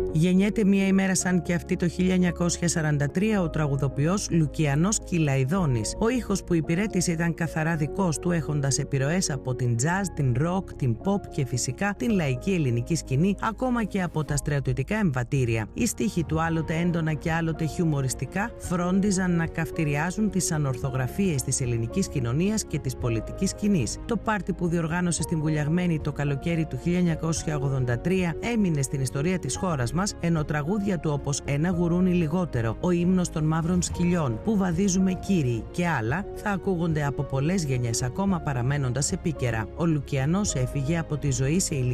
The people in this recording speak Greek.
Γεννιέται μία ημέρα σαν και αυτή το 1943 ο τραγουδοποιός Λουκιανός Κυλαϊδόνης. Ο ήχος που υπηρέτησε ήταν καθαρά δικός του, έχοντας επιρροές από την jazz, την rock, την pop και φυσικά την λαϊκή ελληνική σκηνή, ακόμα και από τα στρατιωτικά εμβατήρια. Οι στίχοι του, άλλοτε έντονα και άλλοτε χιουμοριστικά, φρόντιζαν να καυτηριάζουν τις ανορθογραφίες της ελληνικής κοινωνίας και της πολιτικής σκηνής. Το πάρτι που διοργάνωσε στην Βουλιαγμένη το καλοκαίρι του 1983 έμεινε στην ιστορία της χώρας μας, ενώ τραγούδια του όπως «Ένα γουρούνι λιγότερο», «Ο ύμνος των μαύρων σκυλιών», «Που βαδίζουμε κύριοι» και άλλα θα ακούγονται από πολλές γενιές ακόμα παραμένοντας επίκαιρα. Ο Λουκιανός έφυγε από τη ζωή σε ηλικία